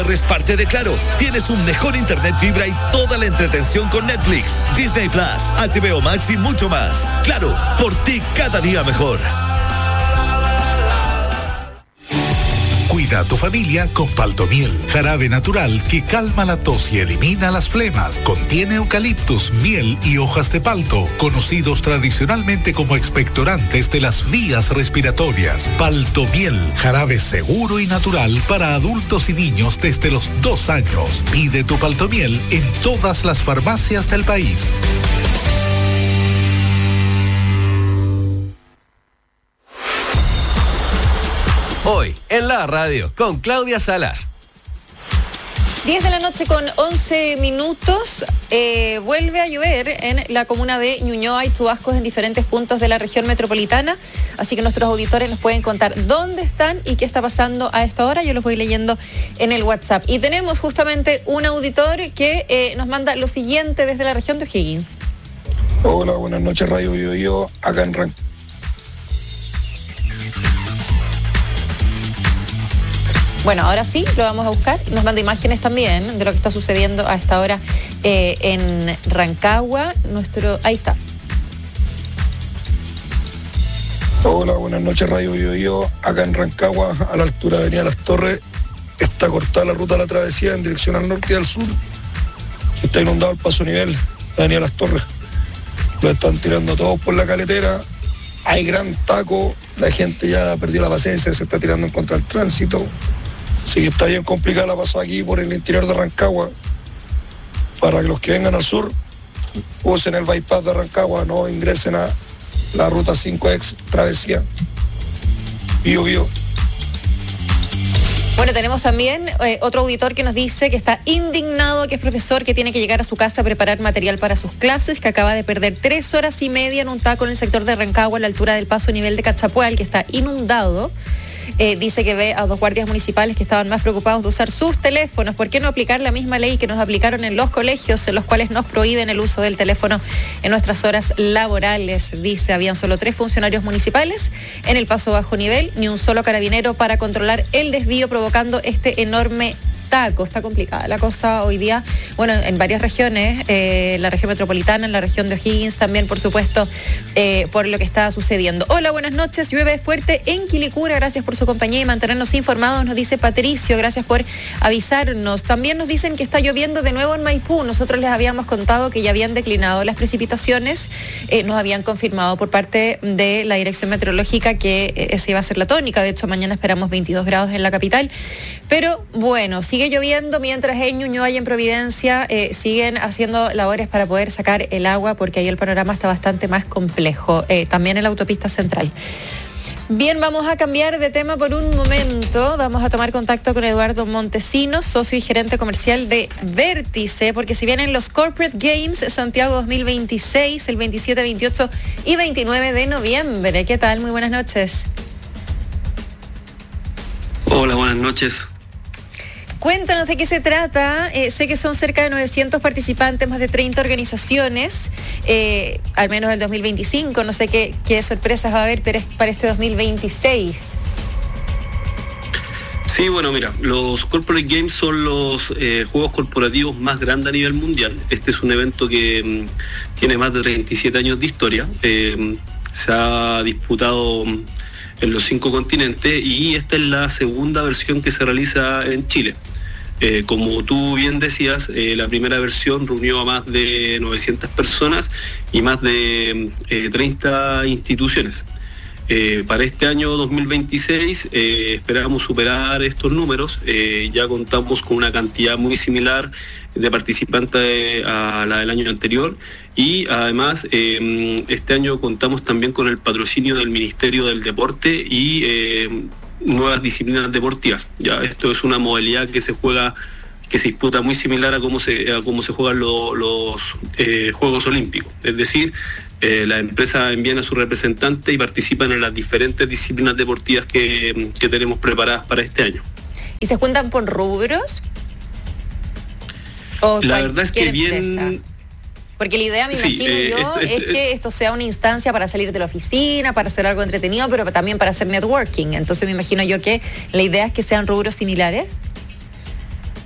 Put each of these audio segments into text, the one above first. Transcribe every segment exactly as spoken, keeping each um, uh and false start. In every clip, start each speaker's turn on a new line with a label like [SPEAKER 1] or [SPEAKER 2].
[SPEAKER 1] Eres parte de Claro. Tienes un mejor internet fibra y toda la entretención con Netflix, Disney Plus, H B O Max y mucho más. Claro, por ti cada día mejor.
[SPEAKER 2] Cuida a tu familia con Paltomiel, jarabe natural que calma la tos y elimina las flemas. Contiene eucaliptus, miel y hojas de palto, conocidos tradicionalmente como expectorantes de las vías respiratorias. Paltomiel, jarabe seguro y natural para adultos y niños desde los dos años. Pide tu Paltomiel en todas las farmacias del país.
[SPEAKER 3] Hoy, en la radio, con Claudia Salas.
[SPEAKER 4] diez de la noche con once minutos, eh, vuelve a llover en la comuna de Ñuñoa y chubascos en diferentes puntos de la región metropolitana, así que nuestros auditores nos pueden contar dónde están y qué está pasando a esta hora. Yo los voy leyendo en el WhatsApp. Y tenemos justamente un auditor que eh, nos manda lo siguiente desde la región de O'Higgins.
[SPEAKER 5] Hola, buenas noches, Radio Bio Bio, acá en Rancagua.
[SPEAKER 4] Bueno, ahora sí, lo vamos a buscar. Nos manda imágenes también de lo que está sucediendo a esta hora eh, en Rancagua. Nuestro, ahí está.
[SPEAKER 5] Hola, buenas noches, Radio Bio Bio, acá en Rancagua, a la altura de Avenida Las Torres. Está cortada la ruta de la travesía en dirección al norte y al sur. Está inundado el paso nivel de Avenida Las Torres. Lo están tirando todos por la caletera. Hay gran taco, la gente ya perdió la paciencia, se está tirando en contra del tránsito. Así que está bien complicada la paso aquí por el interior de Rancagua. Para que los que vengan al sur usen el bypass de Rancagua, no ingresen a la ruta cinco ex travesía. Bio Bio.
[SPEAKER 4] Bueno, tenemos también eh, otro auditor que nos dice que está indignado, que es profesor, que tiene que llegar a su casa a preparar material para sus clases, que acaba de perder tres horas y media en un taco en el sector de Rancagua, a la altura del paso nivel de Cachapual, que está inundado. Eh, dice que ve a dos guardias municipales que estaban más preocupados de usar sus teléfonos. ¿Por qué no aplicar la misma ley que nos aplicaron en los colegios, en los cuales nos prohíben el uso del teléfono en nuestras horas laborales? Dice, habían solo tres funcionarios municipales en el paso bajo nivel, ni un solo carabinero para controlar el desvío, provocando este enorme taco. Está complicada la cosa hoy día, bueno, en varias regiones, eh, la región metropolitana, en la región de O'Higgins también, por supuesto, eh, por lo que está sucediendo. Hola, buenas noches, llueve fuerte en Quilicura, gracias por su compañía y mantenernos informados, nos dice Patricio, gracias por avisarnos. También nos dicen que está lloviendo de nuevo en Maipú, nosotros les habíamos contado que ya habían declinado las precipitaciones, eh, nos habían confirmado por parte de la Dirección Meteorológica que eh, esa iba a ser la tónica, de hecho mañana esperamos veintidós grados en la capital, pero bueno, sigue Sigue lloviendo mientras en Ñuñoa y en Providencia eh, siguen haciendo labores para poder sacar el agua, porque ahí el panorama está bastante más complejo, eh, también en la autopista central. Bien, vamos a cambiar de tema por un momento. Vamos a tomar contacto con Eduardo Montesinos, socio y gerente comercial de Vértice, porque si vienen los Corporate Games Santiago dos mil veintiséis, el veintisiete, veintiocho y veintinueve de noviembre. ¿Qué tal? Muy buenas noches.
[SPEAKER 6] Hola, buenas noches.
[SPEAKER 4] Cuéntanos de qué se trata. Eh, sé que son cerca de novecientos participantes, más de treinta organizaciones, eh, al menos el dos mil veinticinco. No sé qué, qué sorpresas va a haber para este dos mil veintiséis.
[SPEAKER 6] Sí, bueno, mira, los Corporate Games son los eh, juegos corporativos más grandes a nivel mundial. Este es un evento que mm, tiene más de treinta y siete años de historia. Eh, se ha disputado en los cinco continentes y esta es la segunda versión que se realiza en Chile. Eh, como tú bien decías, eh, la primera versión reunió a más de novecientas personas y más de eh, treinta instituciones. Eh, para este año dos mil veintiséis eh, esperamos superar estos números. Eh, ya contamos con una cantidad muy similar de participantes a la del año anterior y además eh, este año contamos también con el patrocinio del Ministerio del Deporte y eh, nuevas disciplinas deportivas. Ya esto es una modalidad que se juega, que se disputa muy similar a cómo se, a cómo se juegan lo, los eh, Juegos Olímpicos. Es decir, eh, las empresas envían a su representante y participan en las diferentes disciplinas deportivas que, que tenemos preparadas para este año.
[SPEAKER 4] ¿Y se cuentan por rubros? ¿O
[SPEAKER 6] la verdad es que
[SPEAKER 4] empresa? Bien... Porque la idea, me
[SPEAKER 6] sí,
[SPEAKER 4] imagino
[SPEAKER 6] eh,
[SPEAKER 4] yo,
[SPEAKER 6] es, es,
[SPEAKER 4] es que esto sea una instancia para salir de la oficina, para hacer algo entretenido, pero también para hacer networking. Entonces me imagino yo que la idea es que sean rubros similares.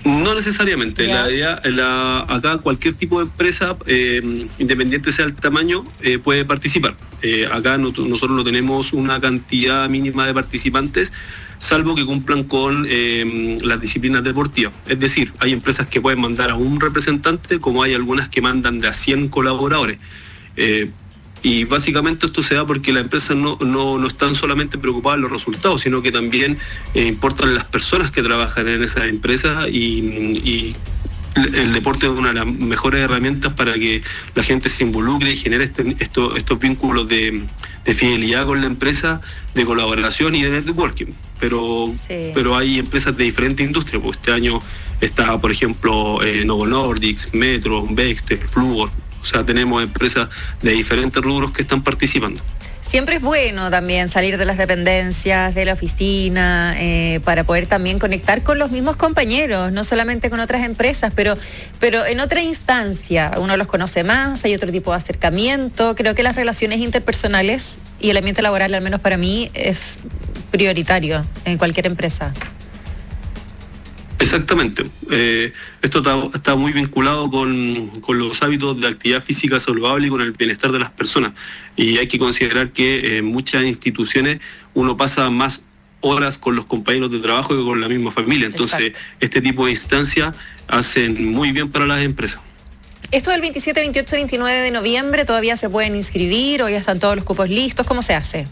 [SPEAKER 6] No necesariamente.
[SPEAKER 4] Ya.
[SPEAKER 6] La idea, la, acá cualquier tipo de empresa, eh, independiente sea el tamaño, eh, puede participar. Eh, acá no, nosotros no tenemos una cantidad mínima de participantes, salvo que cumplan con eh, las disciplinas deportivas. Es decir, hay empresas que pueden mandar a un representante, como hay algunas que mandan de a cien colaboradores. Eh, Y básicamente esto se da porque las empresas no, no, no están solamente preocupadas en los resultados, sino que también eh, importan las personas que trabajan en esas empresas y, y el deporte es una de las mejores herramientas para que la gente se involucre y genere este, esto, estos vínculos de, de fidelidad con la empresa, de colaboración y de networking. Pero,
[SPEAKER 4] sí.
[SPEAKER 6] pero hay empresas de diferentes industrias, pues este año está, por ejemplo, eh, Novo Nordisk, Metro, Bexter, Fluor. O sea, tenemos empresas de diferentes rubros que están participando.
[SPEAKER 4] Siempre es bueno también salir de las dependencias, de la oficina, eh, para poder también conectar con los mismos compañeros, no solamente con otras empresas, pero, pero en otra instancia. Uno los conoce más, hay otro tipo de acercamiento. Creo que las relaciones interpersonales y el ambiente laboral, al menos para mí, es prioritario en cualquier empresa.
[SPEAKER 6] Exactamente. Eh, esto está, está muy vinculado con, con los hábitos de actividad física saludable y con el bienestar de las personas. Y hay que considerar que en muchas instituciones uno pasa más horas con los compañeros de trabajo que con la misma familia. Entonces, exacto, este tipo de instancias hacen muy bien para las empresas.
[SPEAKER 4] Esto del veintisiete, veintiocho, veintinueve de noviembre, ¿todavía se pueden inscribir o ya están todos los cupos listos? ¿Cómo se hace?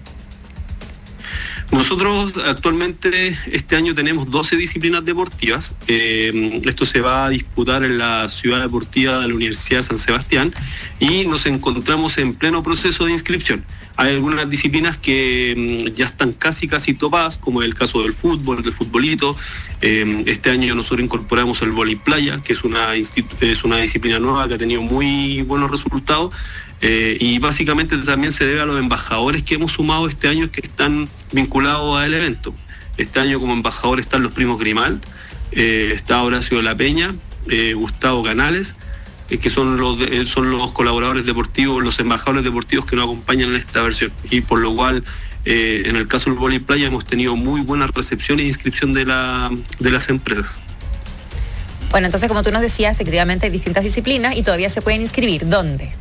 [SPEAKER 6] Nosotros actualmente este año tenemos doce disciplinas deportivas. Eh, esto se va a disputar en la Ciudad Deportiva de la Universidad de San Sebastián y nos encontramos en pleno proceso de inscripción. Hay algunas disciplinas que um, ya están casi casi topadas, como el caso del fútbol, del futbolito. Eh, este año nosotros incorporamos el vóley playa, que es una, institu- es una disciplina nueva que ha tenido muy buenos resultados. Eh, y básicamente también se debe a los embajadores que hemos sumado este año que están vinculados al evento. Este año como embajadores están los primos Grimald, eh, está Horacio de la Peña, eh, Gustavo Canales, eh, que son los, de, son los colaboradores deportivos, los embajadores deportivos que nos acompañan en esta versión. Y por lo cual, eh, en el caso del vóley playa hemos tenido muy buena recepción e inscripción de, la, de las empresas.
[SPEAKER 4] Bueno, entonces como tú nos decías, efectivamente hay distintas disciplinas y todavía se pueden inscribir. ¿Dónde?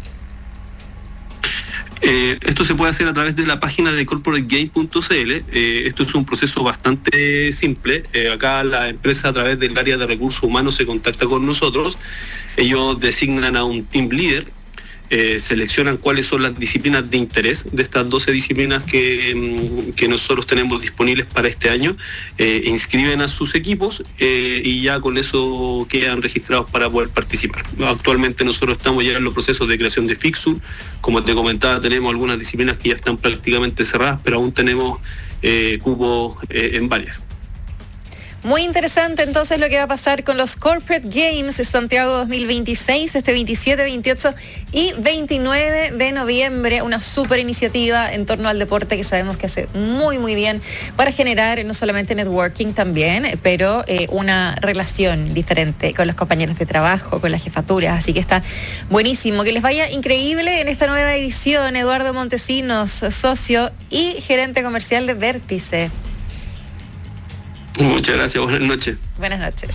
[SPEAKER 6] Eh, esto se puede hacer a través de la página de corporate game punto c l. Eh, esto es un proceso bastante simple. Eh, acá la empresa a través del área de recursos humanos se contacta con nosotros. Ellos designan a un team leader, eh, seleccionan cuáles son las disciplinas de interés de estas doce disciplinas que, que nosotros tenemos disponibles para este año, eh, inscriben a sus equipos eh, y ya con eso quedan registrados para poder participar. Actualmente nosotros estamos ya en los procesos de creación de fixture. Como te comentaba, tenemos algunas disciplinas que ya están prácticamente cerradas, pero aún tenemos eh, cupos eh, en varias.
[SPEAKER 4] Muy interesante entonces lo que va a pasar con los Corporate Games Santiago dos mil veintiséis, este veintisiete, veintiocho y veintinueve de noviembre, una súper iniciativa en torno al deporte que sabemos que hace muy muy bien para generar no solamente networking también, pero eh, una relación diferente con los compañeros de trabajo, con las jefaturas, así que está buenísimo, que les vaya increíble en esta nueva edición. Eduardo Montesinos, socio y gerente comercial de Vértice.
[SPEAKER 6] Muchas gracias, buenas noches.
[SPEAKER 4] Buenas noches.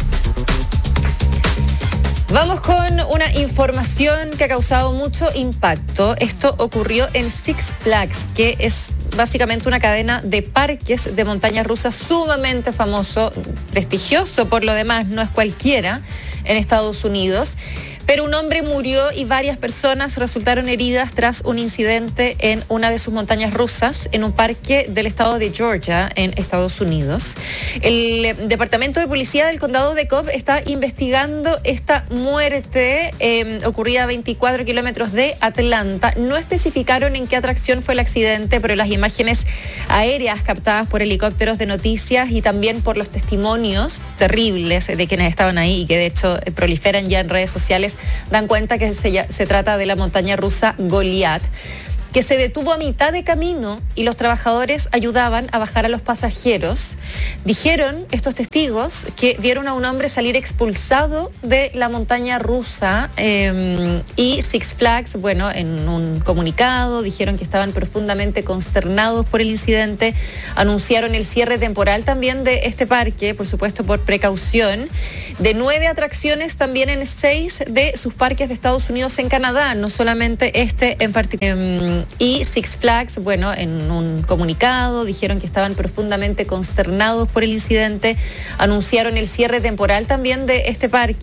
[SPEAKER 4] Vamos con una información que ha causado mucho impacto. Esto ocurrió en Six Flags, que es básicamente una cadena de parques de montañas rusas sumamente famoso, prestigioso por lo demás, no es cualquiera, en Estados Unidos. Pero un hombre murió y varias personas resultaron heridas tras un incidente en una de sus montañas rusas en un parque del estado de Georgia, en Estados Unidos. El Departamento de Policía del Condado de Cobb está investigando esta muerte eh, ocurrida a veinticuatro kilómetros de Atlanta. No especificaron en qué atracción fue el accidente, pero las imágenes aéreas captadas por helicópteros de noticias y también por los testimonios terribles de quienes estaban ahí y que de hecho proliferan ya en redes sociales dan cuenta que se, se trata de la montaña rusa Goliath. que se detuvo a mitad de camino y los trabajadores ayudaban a bajar a los pasajeros. Dijeron estos testigos que vieron a un hombre salir expulsado de la montaña rusa eh, y Six Flags, bueno, en un comunicado dijeron que estaban profundamente consternados por el incidente, anunciaron el cierre temporal también de este parque, por supuesto por precaución, de nueve atracciones también en seis de sus parques de Estados Unidos en Canadá, no solamente este en particular. Eh, y Six Flags, bueno, en un comunicado dijeron que estaban profundamente consternados por el incidente, anunciaron el cierre temporal también de este parque.